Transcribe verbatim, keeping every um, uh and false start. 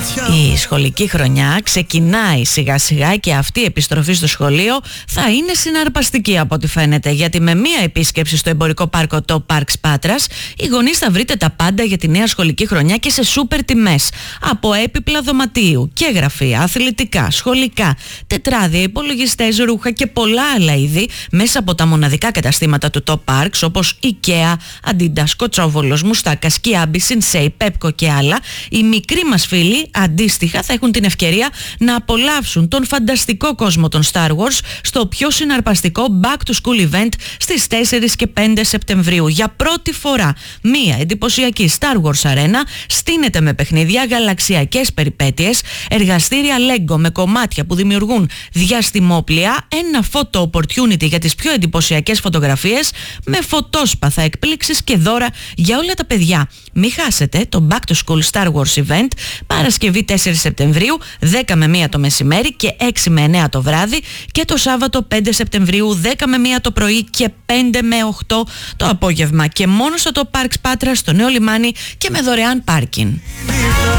Η σχολική χρονιά ξεκινάει σιγά σιγά και αυτή η επιστροφή στο σχολείο θα είναι συναρπαστική από ό,τι φαίνεται, γιατί με μία επίσκεψη στο εμπορικό πάρκο Top Parks Πάτρας οι γονείς θα βρείτε τα πάντα για τη νέα σχολική χρονιά και σε σούπερ τιμές, από έπιπλα δωματίου και γραφεία, αθλητικά, σχολικά, τετράδια, υπολογιστές, ρούχα και πολλά άλλα είδη μέσα από τα μοναδικά καταστήματα του Top Parks όπως IKEA, Adidas, Κοτσόβολος, Μουστάκα, Skiabi, Sinsei, Pepco και άλλα. Οι μικροί μας φίλοι αντίστοιχα θα έχουν την ευκαιρία να απολαύσουν τον φανταστικό κόσμο των Star Wars στο πιο συναρπαστικό Back to School event στις τέσσερις και πέντε Σεπτεμβρίου. Για πρώτη φορά μία εντυπωσιακή Star Wars Arena στείνεται με παιχνίδια, γαλαξιακές περιπέτειες, εργαστήρια Lego με κομμάτια που δημιουργούν διαστημόπλια, ένα photo opportunity για τις πιο εντυπωσιακές φωτογραφίες με φωτόσπαθα, εκπλήξεις και δώρα για όλα τα παιδιά. Μην χάσετε το Back to School Star Wars event Παρασκευή τέσσερις Σεπτεμβρίου δέκα με μία το μεσημέρι και έξι με εννέα το βράδυ, και το Σάββατο πέντε Σεπτεμβρίου δέκα με μία το πρωί και πέντε με οκτώ το απόγευμα, και μόνο στο Top Parks Πάτρας, στο Νέο Λιμάνι και με δωρεάν πάρκιν.